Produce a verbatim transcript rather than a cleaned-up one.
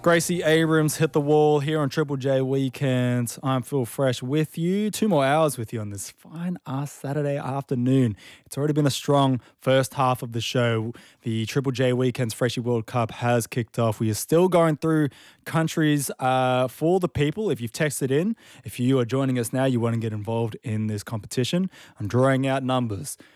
Gracie Abrams hit the wall here on Triple J Weekends. I'm Phil Fresh with you. Two more hours with you on this fine ass Saturday afternoon. It's already been a strong first half of the show. The Triple J Weekends Freshie World Cup has kicked off. We are still going through countries uh, for the people. If you've texted in, if you are joining us now, you want to get involved in this competition, I'm drawing out numbers.